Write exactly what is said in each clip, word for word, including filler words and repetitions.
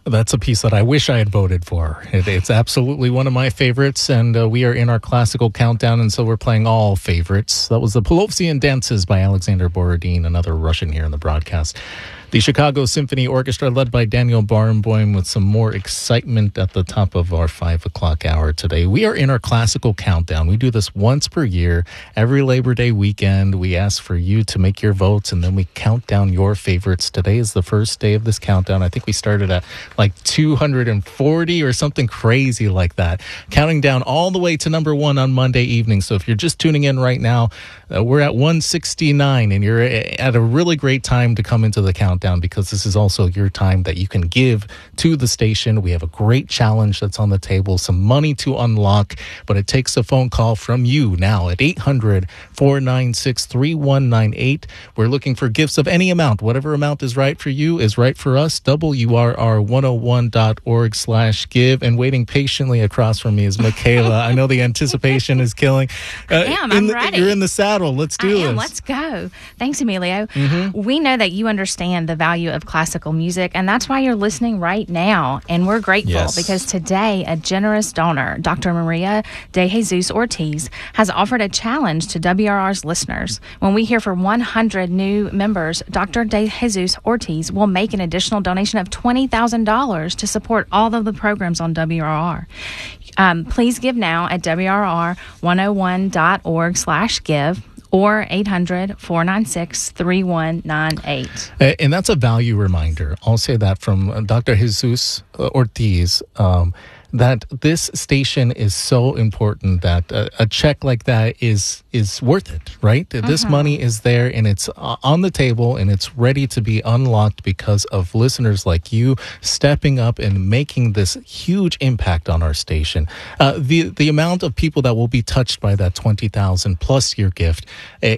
That's a piece that I wish I had voted for. It, it's absolutely one of my favorites, and uh, we are in our classical countdown, and so we're playing all favorites. That was the Pelovsian Dances by Alexander Borodin, another Russian here in the broadcast. The Chicago Symphony Orchestra, led by Daniel Barenboim, with some more excitement at the top of our five o'clock hour today. We are in our classical countdown. We do this once per year, every Labor Day weekend. We ask for you to make your votes, and then we count down your favorites. Today is the first day of this countdown. I think we started at like two hundred forty or something crazy like that, counting down all the way to number one on Monday evening. So if you're just tuning in right now, uh, we're at one sixty-nine, and you're at a really great time to come into the countdown, because this is also your time that you can give to the station. We have a great challenge that's on the table, some money to unlock, but it takes a phone call from you now at eight hundred, four nine six, three one nine eight. We're looking for gifts of any amount. Whatever amount is right for you is right for us. W R R one oh one dot org slash give. And waiting patiently across from me is Michaela. I know the anticipation is killing. Uh, I am. I'm the, ready. You're in the saddle. Let's do I this. Am. Let's go. Thanks, Emilio. Mm-hmm. We know that you understand the value of classical music, and that's why you're listening right now. And we're grateful Yes. because today a generous donor, Doctor Maria de Jesus Ortiz, has offered a challenge to W R R's listeners. When we hear from one hundred new members, Doctor de Jesus Ortiz will make an additional donation of twenty thousand dollars to support all of the programs on W R R. Um, please give now at W R R one oh one dot org slash give. Or eight hundred, four nine six, three one nine eight. And that's a value reminder. I'll say that from Doctor Jesus Ortiz, um, that this station is so important that a, a check like that is is worth it, right? Uh-huh. This money is there, and it's on the table, and it's ready to be unlocked because of listeners like you stepping up and making this huge impact on our station. Uh, the the amount of people that will be touched by that twenty thousand plus your gift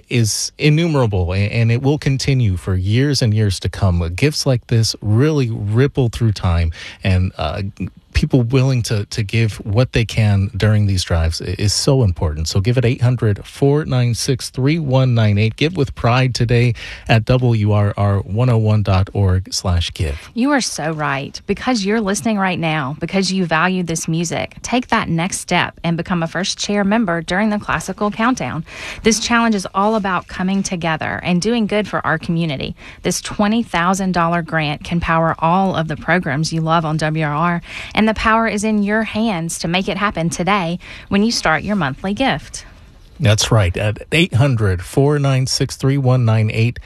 is innumerable, and it will continue for years and years to come. Gifts like this really ripple through time, and uh, people willing to, to give what they can during these drives is so important. So give it eight hundred, four nine six, three one nine eight. Give with pride today at W R R one oh one dot org slash give. You are so right. Because you're listening right now, because you value this music, take that next step and become a first chair member during the Classical Countdown. This challenge is all about coming together and doing good for our community. This twenty thousand dollars grant can power all of the programs you love on W R R, and the power is in your hands to make it happen today when you start your monthly gift. That's right. At eight hundred, four nine six, three one nine eight.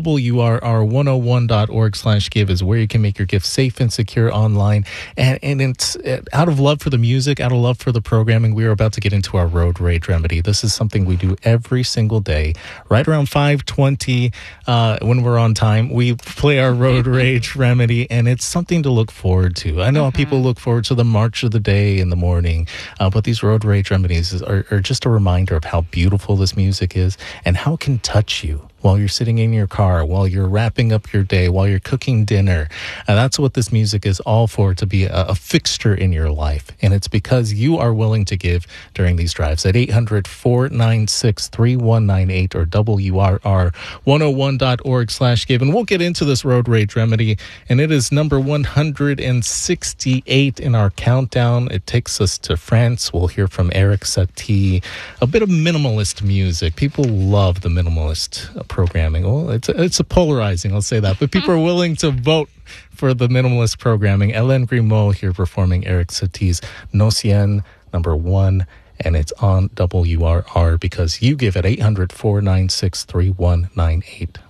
W R R one oh one dot org slash give is where you can make your gift safe and secure online. And, and it's out of love for the music, out of love for the programming. We are about to get into our road rage remedy. This is something we do every single day, right around five twenty uh, when we're on time. We play our road rage remedy, and it's something to look forward to. I know mm-hmm. people look forward to the march of the day in the morning, uh, but these road rage remedies are, are just a reminder of how beautiful this music is and how it can touch you while you're sitting in your car, while you're wrapping up your day, while you're cooking dinner. And that's what this music is all for, to be a, a fixture in your life. And it's because you are willing to give during these drives at eight hundred, four nine six, three one nine eight or W R R one oh one dot org slash give. And we'll get into this road rage remedy. And it is number one hundred sixty-eight in our countdown. It takes us to France. We'll hear from Erik Satie. A bit of minimalist music. People love the minimalist programming. Well, it's a, it's a polarizing, I'll say that, but people are willing to vote for the minimalist programming. Hélène Grimaud here performing Erik Satie's Nocien, number one, and it's on W R R because you give at eight hundred, four nine six, three one nine eight.